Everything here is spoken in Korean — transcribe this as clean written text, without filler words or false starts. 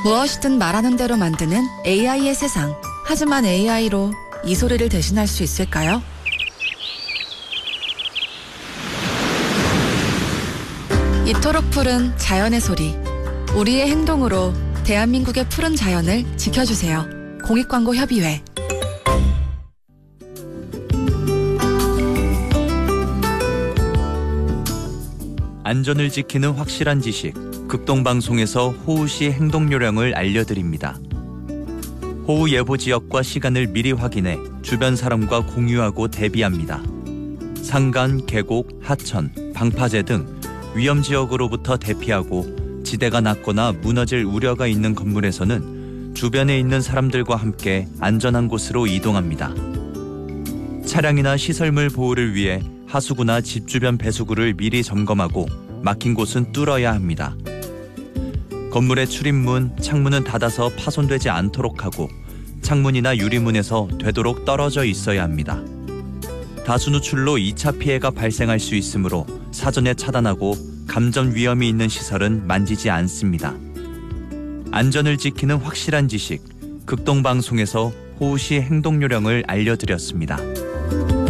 무엇이든 말하는 대로 만드는 AI의 세상. 하지만 AI로 이 소리를 대신할 수 있을까요? 이토록 푸른 자연의 소리. 우리의 행동으로 대한민국의 푸른 자연을 지켜주세요. 공익광고협의회. 안전을 지키는 확실한 지식, 극동방송에서 호우 시 행동 요령을 알려드립니다. 호우 예보 지역과 시간을 미리 확인해 주변 사람과 공유하고 대비합니다. 산간, 계곡, 하천, 방파제 등 위험 지역으로부터 대피하고 지대가 낮거나 무너질 우려가 있는 건물에서는 주변에 있는 사람들과 함께 안전한 곳으로 이동합니다. 차량이나 시설물 보호를 위해 하수구나 집 주변 배수구를 미리 점검하고 막힌 곳은 뚫어야 합니다. 건물의 출입문, 창문은 닫아서 파손되지 않도록 하고 창문이나 유리문에서 되도록 떨어져 있어야 합니다. 다수 누출로 2차 피해가 발생할 수 있으므로 사전에 차단하고 감전 위험이 있는 시설은 만지지 않습니다. 안전을 지키는 확실한 지식, 극동방송에서 호우 시 행동 요령을 알려드렸습니다.